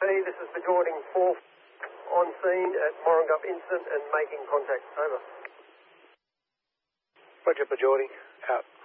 this is Bajorning 4 on scene at Morangup incident and making contact. Over. Roger, Bajorning. Out.